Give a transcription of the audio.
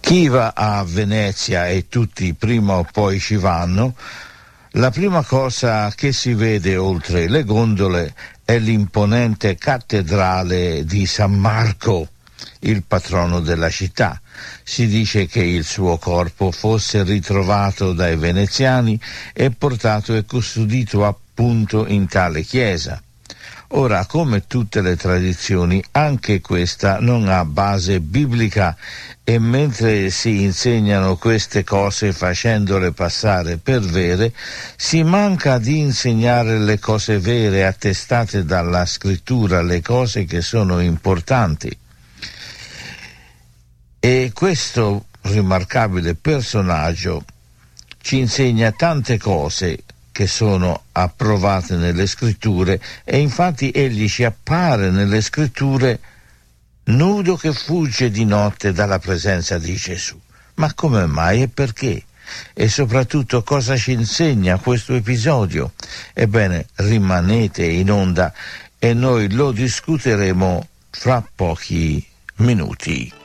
Chi va a Venezia, e tutti prima o poi ci vanno, la prima cosa che si vede oltre le gondole è l'imponente cattedrale di San Marco, il patrono della città. Si dice che il suo corpo fosse ritrovato dai veneziani e portato e custodito appunto in tale chiesa. Ora, come tutte le tradizioni, anche questa non ha base biblica, e mentre si insegnano queste cose facendole passare per vere, si manca di insegnare le cose vere attestate dalla scrittura, le cose che sono importanti. E questo rimarcabile personaggio ci insegna tante cose che sono approvate nelle scritture, e infatti egli ci appare nelle scritture nudo che fugge di notte dalla presenza di Gesù. Ma come mai e perché? E soprattutto cosa ci insegna questo episodio? Ebbene, rimanete in onda e noi lo discuteremo fra pochi minuti.